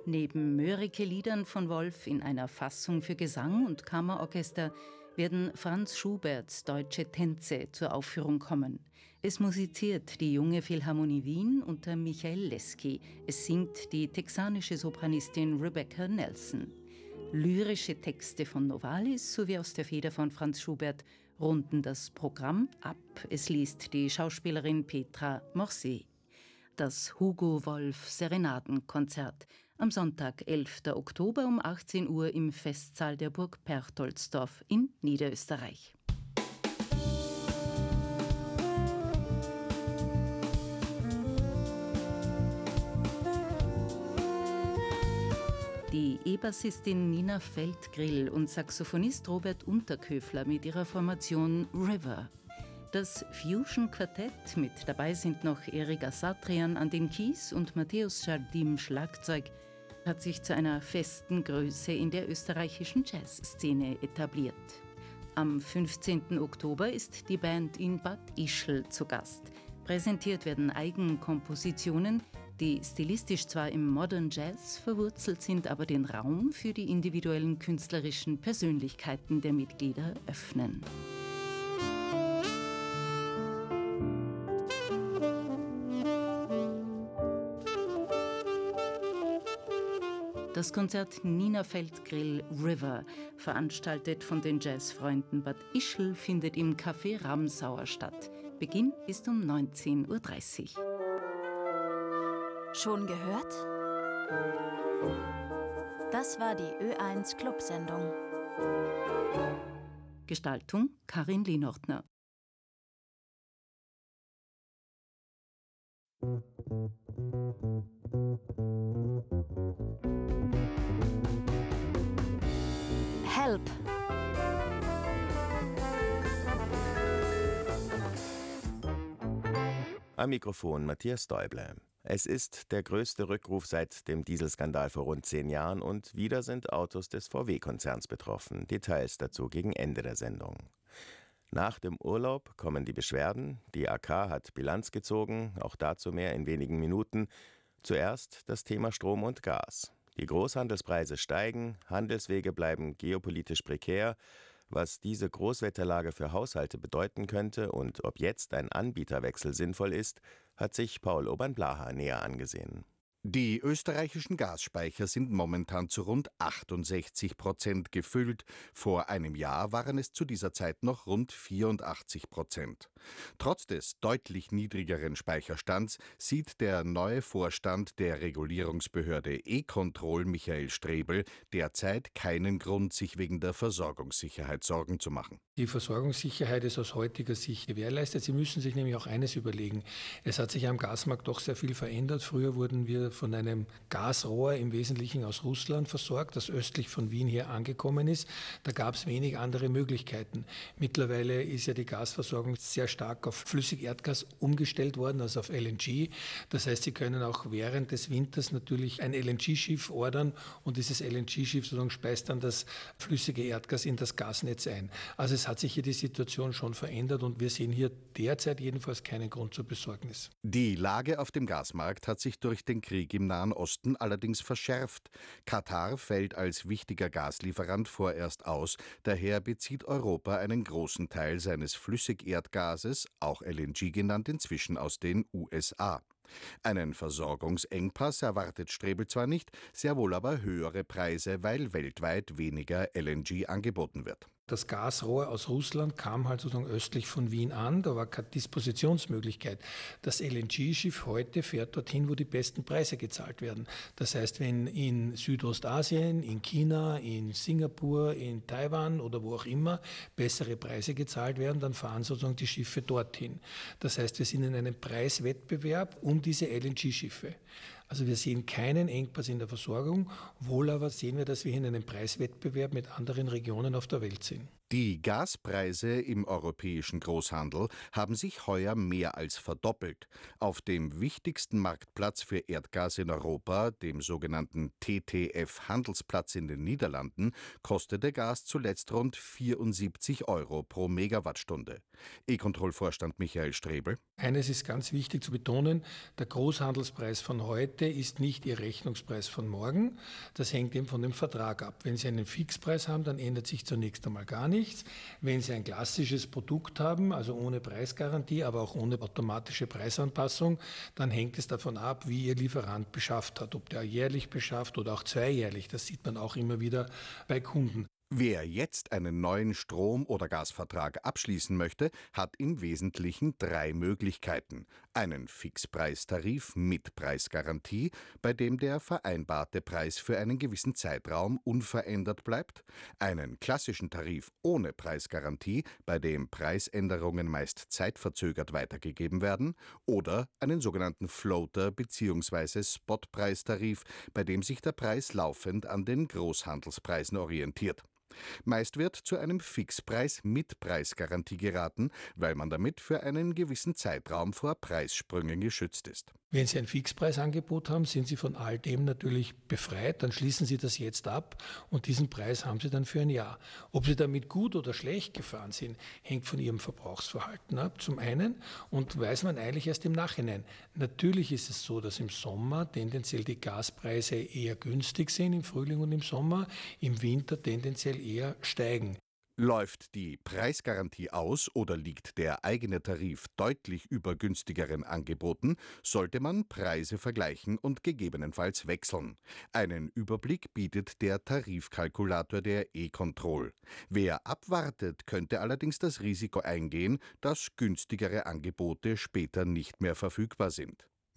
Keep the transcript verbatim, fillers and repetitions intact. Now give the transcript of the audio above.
Neben Mörike-Liedern von Wolf in einer Fassung für Gesang und Kammerorchester werden Franz Schuberts Deutsche Tänze zur Aufführung kommen. Es musiziert die Junge Philharmonie Wien unter Michael Leski. Es singt die texanische Sopranistin Rebecca Nelson. Lyrische Texte von Novalis sowie aus der Feder von Franz Schubert runden das Programm ab. Es liest die Schauspielerin Petra Morset. Das Hugo Wolf Serenadenkonzert am Sonntag, elften Oktober um achtzehn Uhr im Festsaal der Burg Perchtoldsdorf in Niederösterreich. Die E-Bassistin Nina Feldgrill und Saxophonist Robert Unterköfler mit ihrer Formation River. Das Fusion-Quartett, mit dabei sind noch Erika Satrian an den Keys und Matthäus Jardim Schlagzeug, hat sich zu einer festen Größe in der österreichischen Jazzszene etabliert. Am fünfzehnten Oktober ist die Band in Bad Ischl zu Gast. Präsentiert werden Eigenkompositionen, die stilistisch zwar im Modern Jazz verwurzelt sind, aber den Raum für die individuellen künstlerischen Persönlichkeiten der Mitglieder öffnen. Das Konzert Nina Feldgrill River, veranstaltet von den Jazzfreunden Bad Ischl, findet im Café Ramsauer statt. Beginn ist um neunzehn Uhr dreißig. Schon gehört? Das war die Ö eins Clubsendung. Gestaltung Karin Lehnortner. Help! Am Mikrofon Matthias Däuble. Es ist der größte Rückruf seit dem Dieselskandal vor rund zehn Jahren und wieder sind Autos des V W-Konzerns betroffen. Details dazu gegen Ende der Sendung. Nach dem Urlaub kommen die Beschwerden. Die A K hat Bilanz gezogen, auch dazu mehr in wenigen Minuten. Zuerst das Thema Strom und Gas. Die Großhandelspreise steigen, Handelswege bleiben geopolitisch prekär. Was diese Großwetterlage für Haushalte bedeuten könnte und ob jetzt ein Anbieterwechsel sinnvoll ist, hat sich Paul Urban-Blaha näher angesehen. Die österreichischen Gasspeicher sind momentan zu rund achtundsechzig Prozent gefüllt. Vor einem Jahr waren es zu dieser Zeit noch rund vierundachtzig Prozent. Trotz des deutlich niedrigeren Speicherstands sieht der neue Vorstand der Regulierungsbehörde E-Control, Michael Strebel, derzeit keinen Grund, sich wegen der Versorgungssicherheit Sorgen zu machen. Die Versorgungssicherheit ist aus heutiger Sicht gewährleistet. Sie müssen sich nämlich auch eines überlegen. Es hat sich am Gasmarkt doch sehr viel verändert. Früher wurden wir von einem Gasrohr im Wesentlichen aus Russland versorgt, das östlich von Wien hier angekommen ist. Da gab es wenig andere Möglichkeiten. Mittlerweile ist ja die Gasversorgung sehr stark auf Flüssigerdgas umgestellt worden, also auf L N G. Das heißt, Sie können auch während des Winters natürlich ein L N G-Schiff ordern und dieses L N G-Schiff sozusagen speist dann das flüssige Erdgas in das Gasnetz ein. Also es hat sich hier die Situation schon verändert und wir sehen hier derzeit jedenfalls keinen Grund zur Besorgnis. Die Lage auf dem Gasmarkt hat sich durch den Krieg im Nahen Osten allerdings verschärft. Katar fällt als wichtiger Gaslieferant vorerst aus, daher bezieht Europa einen großen Teil seines Flüssigerdgases, auch L N G genannt, inzwischen aus den U S A. Einen Versorgungsengpass erwartet Strebel zwar nicht, sehr wohl aber höhere Preise, weil weltweit weniger L N G angeboten wird. Das Gasrohr aus Russland kam halt sozusagen östlich von Wien an, da war keine Dispositionsmöglichkeit. Das L N G-Schiff heute fährt dorthin, wo die besten Preise gezahlt werden. Das heißt, wenn in Südostasien, in China, in Singapur, in Taiwan oder wo auch immer bessere Preise gezahlt werden, dann fahren sozusagen die Schiffe dorthin. Das heißt, wir sind in einem Preiswettbewerb um diese L N G-Schiffe. Also wir sehen keinen Engpass in der Versorgung, wohl aber sehen wir, dass wir in einem Preiswettbewerb mit anderen Regionen auf der Welt sind. Die Gaspreise im europäischen Großhandel haben sich heuer mehr als verdoppelt. Auf dem wichtigsten Marktplatz für Erdgas in Europa, dem sogenannten T T F-Handelsplatz in den Niederlanden, kostete Gas zuletzt rund vierundsiebzig Euro pro Megawattstunde. E-Control-Vorstand Michael Strebel. Eines ist ganz wichtig zu betonen, der Großhandelspreis von heute ist nicht Ihr Rechnungspreis von morgen. Das hängt eben von dem Vertrag ab. Wenn Sie einen Fixpreis haben, dann ändert sich zunächst einmal gar nichts. Wenn Sie ein klassisches Produkt haben, also ohne Preisgarantie, aber auch ohne automatische Preisanpassung, dann hängt es davon ab, wie Ihr Lieferant beschafft hat, ob der jährlich beschafft oder auch zweijährlich. Das sieht man auch immer wieder bei Kunden. Wer jetzt einen neuen Strom- oder Gasvertrag abschließen möchte, hat im Wesentlichen drei Möglichkeiten. Einen Fixpreistarif mit Preisgarantie, bei dem der vereinbarte Preis für einen gewissen Zeitraum unverändert bleibt, einen klassischen Tarif ohne Preisgarantie, bei dem Preisänderungen meist zeitverzögert weitergegeben werden, oder einen sogenannten Floater- bzw. Spotpreistarif, bei dem sich der Preis laufend an den Großhandelspreisen orientiert. Meist wird zu einem Fixpreis mit Preisgarantie geraten, weil man damit für einen gewissen Zeitraum vor Preissprüngen geschützt ist. Wenn Sie ein Fixpreisangebot haben, sind Sie von all dem natürlich befreit. Dann schließen Sie das jetzt ab und diesen Preis haben Sie dann für ein Jahr. Ob Sie damit gut oder schlecht gefahren sind, hängt von Ihrem Verbrauchsverhalten ab, zum einen, und weiß man eigentlich erst im Nachhinein. Natürlich ist es so, dass im Sommer tendenziell die Gaspreise eher günstig sind, im Frühling und im Sommer, im Winter tendenziell eher steigen. Läuft die Preisgarantie aus oder liegt der eigene Tarif deutlich über günstigeren Angeboten, sollte man Preise vergleichen und gegebenenfalls wechseln. Einen Überblick bietet der Tarifkalkulator der E-Control. Wer abwartet, könnte allerdings das Risiko eingehen, dass günstigere Angebote später nicht mehr verfügbar sind.